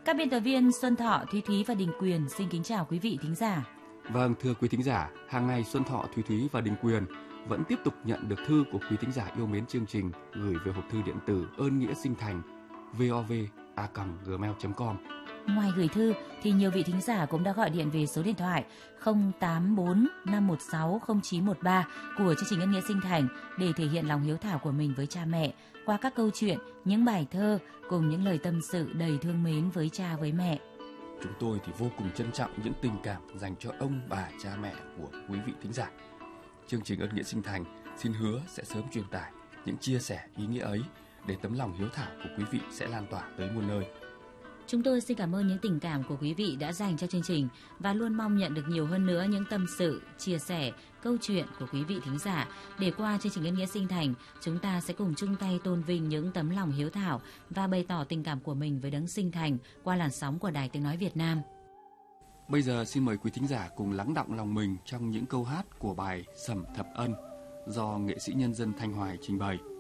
Các biên tập viên Xuân Thọ, Thúy Thúy và Đình Quyền xin kính chào quý vị thính giả. Vâng, thưa quý thính giả, hàng ngày Xuân Thọ, Thúy Thúy và Đình Quyền vẫn tiếp tục nhận được thư của quý thính giả yêu mến chương trình gửi về hộp thư điện tử ơn nghĩa sinh thành vov@gmail.com. Ngoài gửi thư thì nhiều vị thính giả cũng đã gọi điện về số điện thoại 084 516 0913 của chương trình ơn nghĩa sinh thành để thể hiện lòng hiếu thảo của mình với cha mẹ qua các câu chuyện, những bài thơ cùng những lời tâm sự đầy thương mến với cha với mẹ. Chúng tôi thì vô cùng trân trọng những tình cảm dành cho ông bà cha mẹ của quý vị thính giả. Chương trình ơn nghĩa sinh thành xin hứa sẽ sớm truyền tải những chia sẻ ý nghĩa ấy để tấm lòng hiếu thảo của quý vị sẽ lan tỏa tới muôn nơi. Chúng tôi xin cảm ơn những tình cảm của quý vị đã dành cho chương trình và luôn mong nhận được nhiều hơn nữa những tâm sự, chia sẻ, câu chuyện của quý vị thính giả để qua chương trình ơn nghĩa sinh thành chúng ta sẽ cùng chung tay tôn vinh những tấm lòng hiếu thảo và bày tỏ tình cảm của mình với đấng sinh thành qua làn sóng của Đài Tiếng Nói Việt Nam. Bây giờ xin mời quý thính giả cùng lắng đọng lòng mình trong những câu hát của bài Sẩm Thập Ân do nghệ sĩ nhân dân Thanh Hoài trình bày.